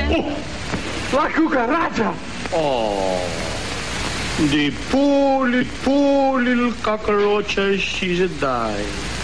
La cucaracha. Oh, the poor little cockroach, she's a die.